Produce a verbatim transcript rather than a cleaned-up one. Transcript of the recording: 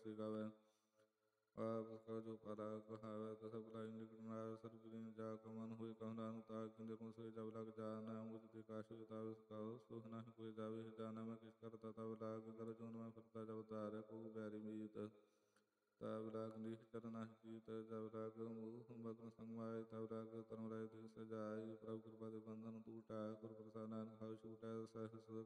ਸੀ ਗਾਵੇ। ਆਪ ਕਾ ਜੋ ਪਾਰਾ ਕਹਾਵੇ ਤਸ ਬੁਲਾਈ ਨਿਕਟਨਾਰ ਸਰਬਿਨ ਜਾ ਕਮਨ ਹੋਏ ਕਹਨਾਨ ਤਾ ਕਿੰਦੇ ਕੋ ਸੋਏ ਜਬ ਲਗ ਜਾਣਾ ਮੁਝ ਤੇ ਕਾਸ਼ ਤਾਵ ਕਾਉ ਸੁਖ ਨਾਹਿ ਕੋਈ ਜਾਵੇ ਜਾਣਾ ਮੈਂ ਕਿਸ ਕਰਤਾ ਤਬ ਲਾਗ ਕਰ ਜੂਨ ਮੈਂ ਫਿਰਤਾ ਜਬ ਧਾਰ ਕੋ ਬੈਰੀ ਮੀਤ ਤਬ ਲਾਗ ਨੀਹ ਚਰ ਨਾਹਿ ਕੀਤ ਜਬ ਲਾਗ ਮੂਹ ਮਗਨ ਸੰਗਮਾਏ ਤਬ ਲਾਗ ਧਰਮ ਰਾਇ ਤੇ ਸਜਾਈ ਪ੍ਰਭु ਕਿਰਪਾ ਦੇ ਬੰਧਨ ਟੂਟਾ ਗੁਰ ਪ੍ਰਸਾਦ ਨਾਨਕ ਖਾਉ ਛੂਟੈ ਸਹਿ